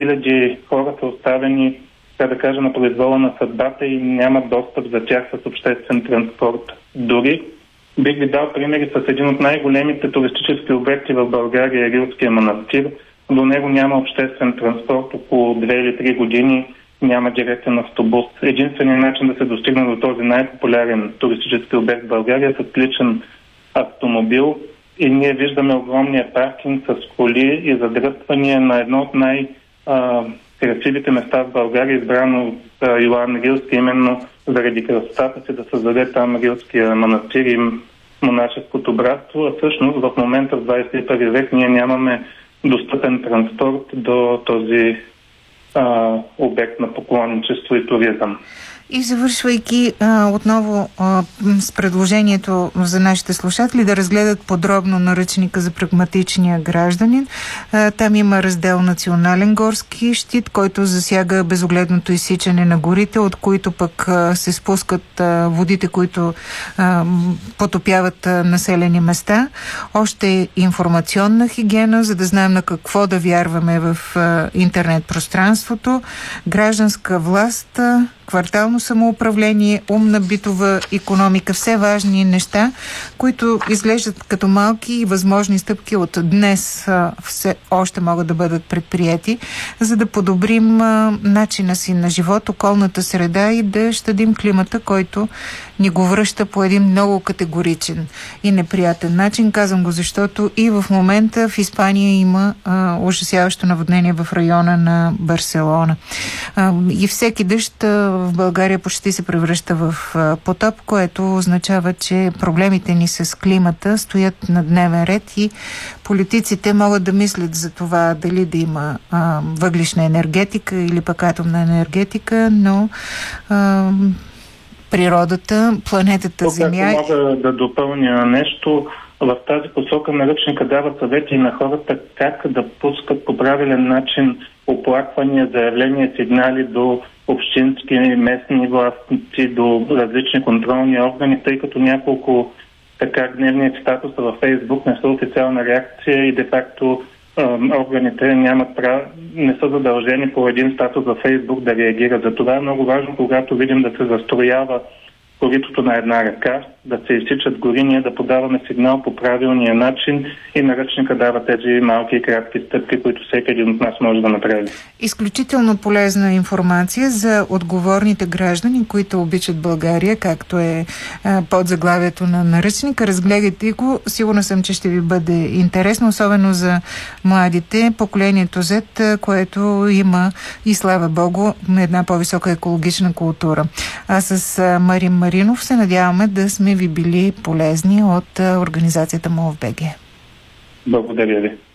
хиляди хора са оставени, така да кажа, на произвола на съдбата и нямат достъп за тях с обществен транспорт. Дори бих ви дал примери с един от най-големите туристически обекти в България, Рилския манастир. До него няма обществен транспорт, около 2 или 3 години няма директен автобус. Единственият начин да се достигне до този най-популярен туристически обект в България е с личен автомобил и ние виждаме огромния паркинг с коли и задръствания на едно от красивите места в България, избрано от Йоан Рилски, именно заради красотата си да създаде там Рилския манастир и монашеското братство. А всъщност в момента в 21 век ние нямаме достъпен транспорт до този обект на поклонничество и туризъм. И завършвайки отново с предложението за нашите слушатели да разгледат подробно наръчника за прагматичния гражданин. Там има раздел Национален горски щит, който засяга безогледното изсичане на горите, от които пък се спускат водите, които потопяват населени места. Още информационна хигиена, за да знаем на какво да вярваме в интернет пространството, гражданска власт, квартално самоуправление, умна битова икономика, все важни неща, които изглеждат като малки и възможни стъпки от днес все още могат да бъдат предприети, за да подобрим начина си на живот, околната среда и да щадим климата, който ни го връща по един много категоричен и неприятен начин. Казвам го, защото и в момента в Испания има ужасяващо наводнение в района на Барселона. И всеки дъжд в България почти се превръща в потоп, което означава, че проблемите ни с климата стоят на дневен ред и политиците могат да мислят за това дали да има въглищна енергетика или пък атомна енергетика, но природата, планетата Земя... Ако мога да допълня нещо, в тази посока наръчника дава съвети на хората как да пускат по правилен начин оплаквания, заявления, сигнали до общински и местни власти, до различни контролни органи, тъй като няколко гневни статуса във Фейсбук не са официална реакция и де-факто органите не са задължени по един статус във Фейсбук да реагират. За това е много важно, когато видим да се застроява коритото на една река, да се изсичат гори, ние да подаваме сигнал по правилния начин и наръчника дава тези малки и кратки стъпки, които всеки един от нас може да направи. Изключително полезна информация за отговорните граждани, които обичат България, както е под заглавието на наръчника. Разгледайте го. Сигурна съм, че ще ви бъде интересно, особено за младите, поколението Z, което има и слава Богу една по-висока екологична култура. А с Марин Маринов се надяваме да сме ви били полезни от организацията МОВ БГ. Благодаря ви.